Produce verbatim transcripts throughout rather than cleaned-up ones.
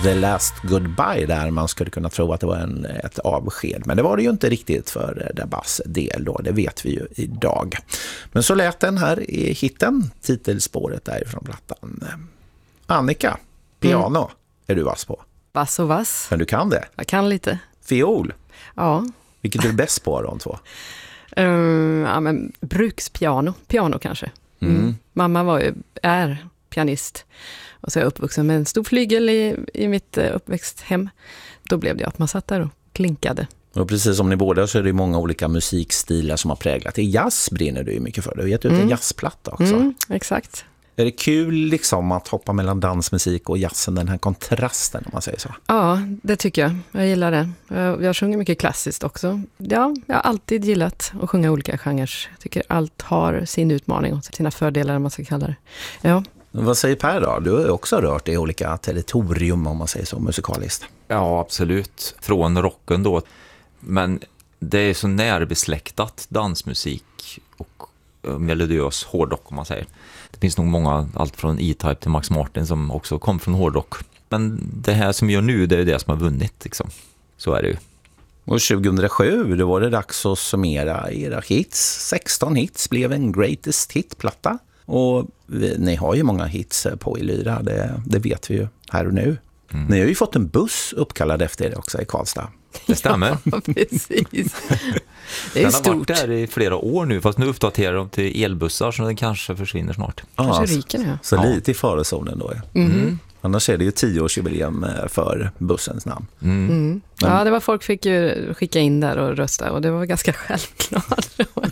The Last Goodbye där man skulle kunna tro att det var en, ett avsked. Men det var det ju inte riktigt för Dabas del då, det vet vi ju idag. Men så lät den här i hitten, titelspåret därifrån plattan. Annika, piano mm. är du vass på? Vass och vass. Men du kan det? Jag kan lite. Fiol? Ja. Vilket är du bäst på de två? Uh, ja, men brukspiano. Piano kanske. Mm. Mm. Mamma var ju, är pianist. Och så är jag uppvuxen med en stor flygel i, i mitt uppväxthem. Då blev det att man satt där och klinkade. Och precis som ni båda så är det många olika musikstilar som har präglat. I jazz brinner du ju mycket för. Du har gett ut mm. en jazzplatta också. Mm, exakt. Är det kul liksom att hoppa mellan dansmusik och jazzen, den här kontrasten om man säger så? Ja, det tycker jag. Jag gillar det. Jag, jag sjunger mycket klassiskt också. Ja, jag har alltid gillat att sjunga olika genrer. Jag tycker allt har sin utmaning och sina fördelar om man ska kalla det. Ja. Vad säger Per då? Du har också rört i olika territorium om man säger så musikaliskt. Ja, absolut. Från rocken då. Men det är så närbesläktat dansmusik och melodiös hårdrock om man säger. Det finns nog många, allt från E-Type till Max Martin som också kom från hårdrock. Men det här som vi gör nu, det är det som har vunnit liksom. Så är det ju. Och tjugohundrasju, då var det dags att summera era hits. sexton hits blev en greatest hit-platta. Och vi, ni har ju många hits på i Lyra, det, det vet vi ju här och nu. Mm. Ni har ju fått en buss uppkallad efter er också i Karlstad. Det stämmer. Ja, precis. Det är den stort. har varit där i flera år nu, fast nu uppdaterar de till elbussar så den kanske försvinner snart. Kanske ah, ryker nu. Så ja. lite i farozonen då. Mm. Mm. Annars är det ju tioårsjubileum för bussens namn. Mm. Mm. Men, ja, det var folk fick ju skicka in där och rösta och det var ganska självklart.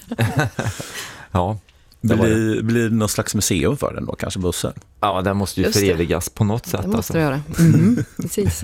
Ja. Det blir, det. blir det någon slags museum för den då, kanske bussen? Ja, den måste ju Just förevigas det. på något sätt. Det måste alltså. det göra. Mm. Precis.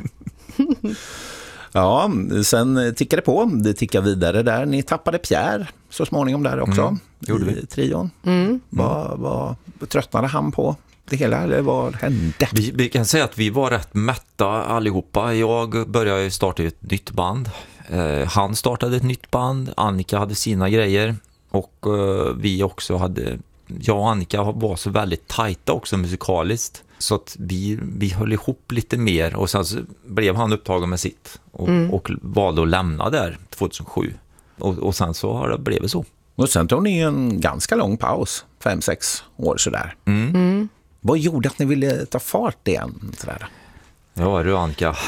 Ja, sen tickade på. Det tickade vidare där. Ni tappade Pierre så småningom där också. Mm, gjorde vi. I trion. Mm. Vad, vad tröttnade han på det hela eller vad hände? Vi, vi kan säga att vi var rätt mätta allihopa. Jag började starta ett nytt band. Eh, han startade ett nytt band. Annika hade sina grejer. Och eh, vi också hade... Jag och Annika var så väldigt tajta också musikaliskt. Så att vi, vi höll ihop lite mer. Och sen så blev han upptagen med sitt. Och, mm. och valde att lämna där tjugohundrasju. Och, och sen så har det blivit så. Och sen tog ni en ganska lång paus. Fem, sex år sådär. Mm. Mm. Vad gjorde att ni ville ta fart igen? Sådär? Ja, du Annika.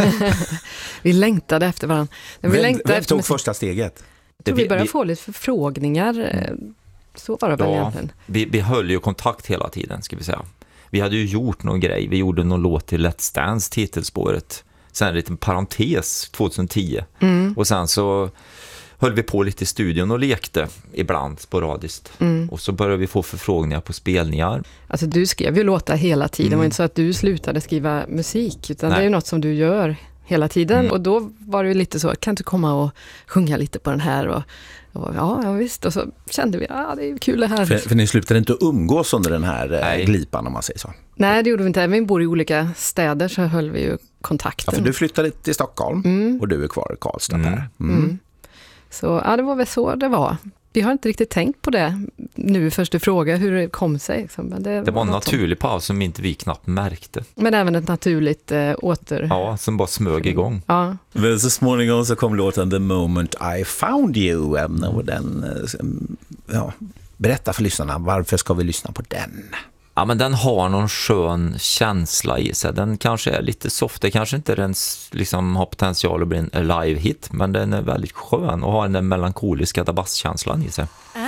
Vi längtade efter varandra. Vi vem längtade vem efter tog musik. första steget? Jag tror vi började vi, få lite förfrågningar. Så var det väl ja, egentligen. Vi, vi höll ju kontakt hela tiden, ska vi säga. Vi hade ju gjort någon grej. Vi gjorde någon låt till Let's Dance, titelspåret. Sen en liten parentes tjugohundratio. Mm. Och sen så höll vi på lite i studion och lekte ibland sporadiskt. Mm. Och så började vi få förfrågningar på spelningar. Alltså du skrev ju låtar hela tiden. Mm. Det var inte så att du slutade skriva musik. Utan Nej. Det är ju något som du gör hela tiden. Mm. Och då var det ju lite så, kan du komma och sjunga lite på den här? Och, och ja, ja, visst. Och så kände vi, ja det är kul det här. För, för ni slutade inte umgås under den här Nej. glipan om man säger så? Nej, det gjorde vi inte. Vi bor i olika städer så höll vi ju kontakten. Ja, för du flyttade till Stockholm mm. och du är kvar i Karlstad mm. där. Mm. Mm. Så ja, det var väl så det var. Vi har inte riktigt tänkt på det nu först du frågar hur det kom sig. Men det, det var en var naturlig paus som inte vi knappt märkte. Men även ett naturligt äh, åter... Ja, som bara smög igång. Ja. Men så småningom så kom låten The Moment I Found You. Och den, ja, berätta för lyssnarna, varför ska vi lyssna på den? Ja, men den har någon skön känsla i sig. Den kanske är lite soft. Det kanske inte den liksom har potential att bli en live-hit, men den är väldigt skön och har den melankoliska basskänslan i sig.